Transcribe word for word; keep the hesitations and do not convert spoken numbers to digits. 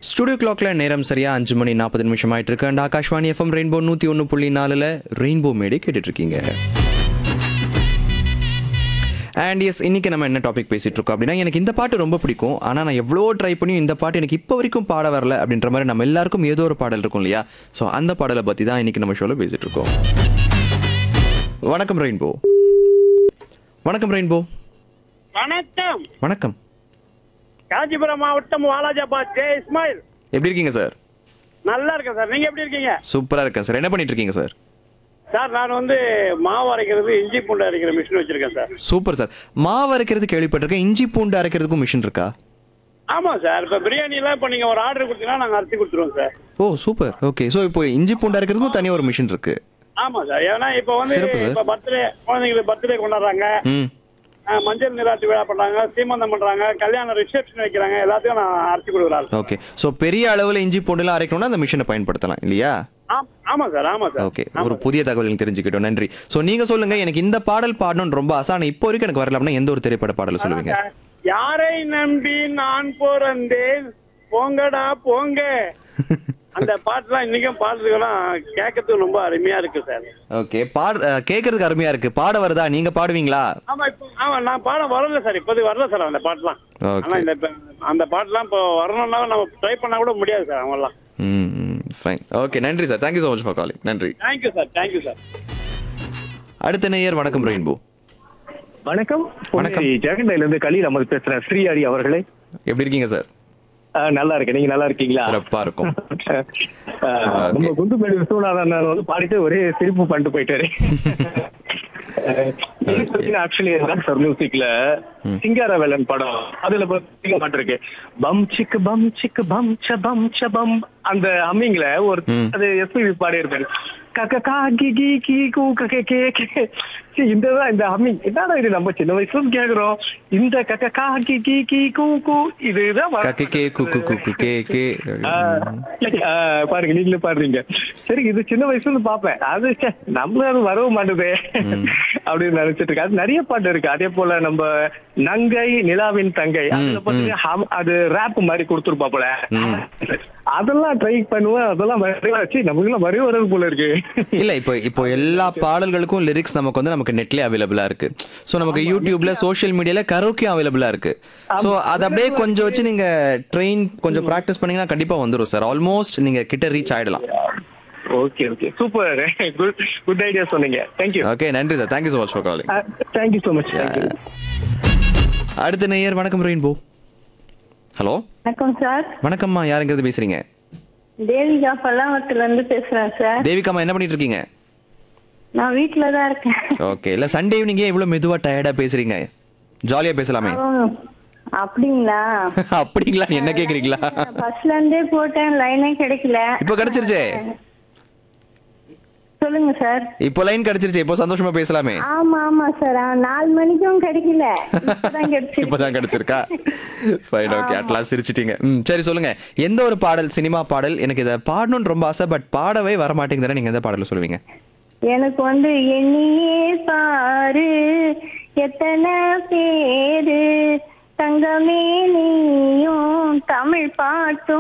Studio கிளாக்ல நேரம் சரியா அஞ்சு மணி நாற்பது நிமிஷம் ஆயிட்டு இருக்கு. அண்ட் ஆகாஷ்வாணி எஃப்எம் ரெயின்போ நூற்றி ஒன்று புள்ளி நாலில் ரெயின்போ மேடை கேட்டுட்டு இருக்கீங்க. அண்ட் எஸ், இன்னைக்கு நம்ம என்ன டாபிக் பேசிட்டு இருக்கோம் அப்படின்னா, எனக்கு இந்த பாட்டு ரொம்ப பிடிக்கும், ஆனால் நான் எவ்வளோ ட்ரை பண்ணியும் இந்த பாட்டு எனக்கு இப்போ வரைக்கும் பாட வரல அப்படின்ற மாதிரி நம்ம எல்லாருக்கும் ஏதோ ஒரு பாடல் இருக்கும் இல்லையா? ஸோ அந்த பாடலை பற்றி தான் இன்னைக்கு நம்ம ஷோவில் பேசிட்டு இருக்கோம். வணக்கம் ரெயின்போ. வணக்கம் ரெயின்போ. வணக்கம். வணக்கம். காஞ்சிபுரம் மாவட்டம் வாலாஜாபாத் ஜே இஸ்மாயில். எப்படி இருக்கீங்க சார்? நல்லா இருக்கேன் சார். நீங்க எப்படி இருக்கீங்க? சூப்பராக இருக்கேன் சார். என்ன பண்ணிட்டு இருக்கீங்க சார்? சார் நான் வந்து மாவு அரைக்கிறது, இஞ்சி பூண்டு அரைக்கிற மிஷின் வச்சிருக்கேன் சார். Super sir. மாவு அரைக்கிறது கேள்விப்பட்டிருக்கேன், இஞ்சி பூண்டு அரைக்கிறதுக்கும் மிஷின் இருக்கா? ஆமா சார். இப்ப பிரியாணி எல்லாம் இப்ப நீங்க ஒரு ஆர்டர் கொடுத்தீங்கன்னா நாங்க அரைச்சி கொடுத்துருவோம் சார். ஓ சூப்பர். ஓகே. ஸோ இப்போ இஞ்சி பூண்டு அரைக்கிறதுக்கும் தனியாக ஒரு மிஷின் இருக்கு. ஆமா சார். ஏன்னா இப்ப வந்து இப்ப பர்த்டே குழந்தைங்களுக்கு பர்த்டே கொண்டாடுறாங்க, ம் மஞ்சள் நீராட்டு விழா பண்றாங்க, சீமந்தம் பண்றாங்க, கல்யாண ரிசப்ஷன் வைக்கிறாங்க, எல்லாத்தையும் நான் அரைச்சி கொடுக்குறேன். ஓகே. ஸோ பெரிய அளவில் இஞ்சி பூண்டுலாம் அரைக்கணும்னா அந்த மிஷினை பயன்படுத்தலாம் இல்லையா? ஆமா சார். ஆமா சார். ஓகே. ஒரு புதிய தகவல் தெரிஞ்சுக்கிட்டோம், நன்றி. ஸோ நீங்க சொல்லுங்க, எனக்கு இந்த பாடல் பாடணும்னு ரொம்ப ஆசை, ஆனால் இப்போ வரைக்கும் எனக்கு வரல அப்படின்னா எந்த ஒரு திரைப்பட பாடல் சொல்லுவீங்க? யாரை நம்பி நான் பிறந்தேன், போங்கடா போங்க. அந்த பாட்டுலாம் இன்னைக்கும் பாடுறதுக்கெல்லாம் கேட்கறதுக்கு ரொம்ப அருமையா இருக்கு சார். ஓகே. பாட கேட்கறதுக்கு அருமையா இருக்கு. பாட வருதா? நீங்க பாடுவீங்களா? ஆமா. இப்போ ஆமா நான் பாட வரல சார். இப்போது வரல சார் அந்த பாட்டுலாம். ஆனா இந்த அந்த பாட்டுலாம் இப்போ வரணும்னா நம்ம ட்ரை பண்ணா கூட முடியாது சார் அவங்கெல்லாம். ம் ஃபைன். ஓகே, நன்றி sir. Thank you so much for calling. நன்றி. Thank you sir. Thank you sir. அடுத்த நேயர். வணக்கம் ரெயின்போ. வணக்கம். வணக்கம். ஜெகண்டையில இருந்து கலீல் அமது பேசுறேன். ஸ்ரீஹரி அவர்களே, எப்படி இருக்கீங்க சார்? நல்லா இருக்கேன். நீங்க நல்லா இருக்கீங்களா? சிறப்பா இருக்கும். நம்ம குண்டுமேடு விஸ்வநாதன் வந்து பாடிட்டு ஒரே சிரிப்பு பண்ணிட்டு போயிட்டாரு. ஆக்சுவலி சார் மியூசிக்ல சிங்காரவேலன் படம், அதுல பாட்டு இருக்கு, பம் சிக்கு பம் சிக்கு பம் ச பம் ச பம். அந்த ஹம்மிங்ல ஒரு அது எஸ்பிபி பாடி இருப்பாரு, கக்கா கி கி கி கூ கே கே கே. இந்த இந்த ஹம்மிங் என்னடா இது, நம்ம சின்ன வயசுல கேக்குறோம். இந்த கக்கா கி கி கி கூ கூ இதுதான் கே கு கு கு கே கே. பாருங்க, நீங்களே பாடுறீங்க. சரி, இது சின்ன வயசுல இருந்து பாப்பேன், அது நம்மளும் அது வரவும் மாட்டுது அப்படின்னு நினைச்சிட்டு இருக்கு. அது நிறைய பாட்டு இருக்கு. அதே போல நம்ம நங்கை நிலாவின் தங்கை, அதுல பாத்தீங்கன்னா அது ரேப் மாதிரி கொடுத்துருப்பாப்புல, அதெல்லாம் ட்ரை பண்ணுவேன். அதெல்லாம் வச்சு நமக்கு வரைய வரது போல இருக்கு. இல்ல இப்போ இப்போ எல்லா பாடல்களுக்கும் லிரிக்ஸ் நமக்கு வந்து நமக்கு நெட்லயே அவைலபிளா இருக்கு. சோ நமக்கு யூடியூப்ல சோஷியல் மீடியால கரோக்கே அவைலபிளா இருக்கு. சோ அத அப்படியே கொஞ்சம் வச்சு நீங்க ட்ரெயின் கொஞ்சம் பிராக்டிஸ் பண்ணீங்கன்னா கண்டிப்பா வந்துரும் சார். ஆல்மோஸ்ட் நீங்க கிட்ட ரீச் ஆயிடலாம். Okay okay, super, good good idea சொன்னீங்க. Thank you. ஓகே, நன்றி sir. Thank you so much for calling. Thank you so much. அடுத்த நேயர். வணக்கம் ரெயின்போ. ஹலோ. வணக்கம் சார். வணக்கம்மா, யாருங்கிறது பேசுறீங்க? தேவிகா பல்லாவரத்துல இருந்து பேசுறேன் சார். தேவிகாமா, என்ன பண்ணிட்டு இருக்கீங்க? நான் வீட்ல தான் இருக்கேன். ஓகே. இல்ல சண்டே ஈவினிங் இவ்வளவு மெதுவா டயர்டா பேசுறீங்க? ஜாலியா பேசலாமே. அப்படிங்களா? அப்படிங்களா? என்ன கேக்குறீங்களா? பஸ்ல இருந்தே போட்டேன், லைனே கிடைக்கல. இப்போ கிடைச்சிருச்சே. சொல்லுங்க சார். இப்போ லைன் கிடைச்சிருச்சு, இப்போ சந்தோஷமா பேசலாமே. ஆமா ஆமா சார், நாலு மணிக்கும் கிடைக்கல, இப்பதான் கிடைச்சிருக்கு. இப்பதான் கிடைச்சிருக்கா? ஃபைன். Okay, at last சிரிச்சிட்டீங்க. ம் சரி, சொல்லுங்க. எந்த ஒரு பாடல், சினிமா பாடல், எனக்கு இதை பாடணும்னு ரொம்ப ஆசை, பட் பாடவே வர மாட்டேங்குதுன்னா நீங்க எந்த பாடல சொல்லுவீங்க? எனக்கு வந்து எண்ணியே பாரு எத்தனை பேரு தங்கமே நீயும் தமிழ் பாட்டும்